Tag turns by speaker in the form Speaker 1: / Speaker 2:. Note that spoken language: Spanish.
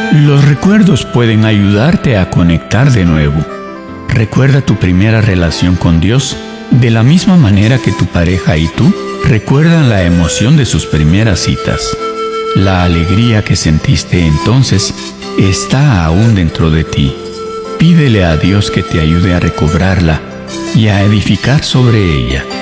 Speaker 1: Los recuerdos pueden ayudarte a conectar de nuevo. Recuerda tu primera relación con Dios de la misma manera que tu pareja y tú recuerdan la emoción de sus primeras citas. La alegría que sentiste entonces está aún dentro de ti. Pídele a Dios que te ayude a recobrarla y a edificar sobre ella.